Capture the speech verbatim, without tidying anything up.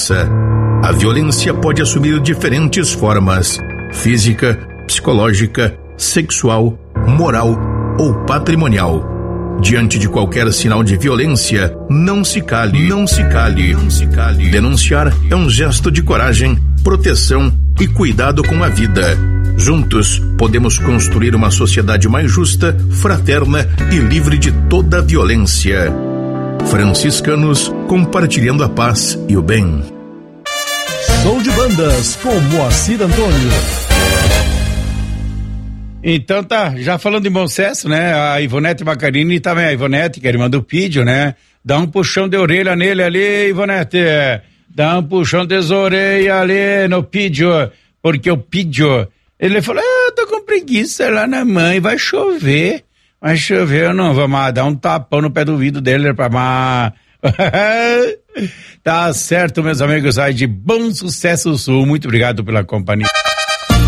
vizinhança. A violência pode assumir diferentes formas: física, psicológica, sexual, moral ou patrimonial. Diante de qualquer sinal de violência, não se cale, não se cale, não se cale. Denunciar é um gesto de coragem, proteção e cuidado com a vida. Juntos, podemos construir uma sociedade mais justa, fraterna e livre de toda violência. Franciscanos, compartilhando a paz e o bem. Show de bandas com Moacir Antônio. Então tá, já falando em bom sucesso, né? A Ivonete Macarini também, a Ivonete, que é a irmã do Pídio, né? Dá um puxão de orelha nele ali, Ivonete. Dá um puxão de orelhas ali no Pídio, porque o Pídio, ele falou, ah, eu tô com preguiça lá na mãe, vai chover. Vai chover, eu não vou mais dar um tapão no pé do vidro dele pra mais. Tá certo, meus amigos aí de Bom Sucesso Sul, muito obrigado pela companhia.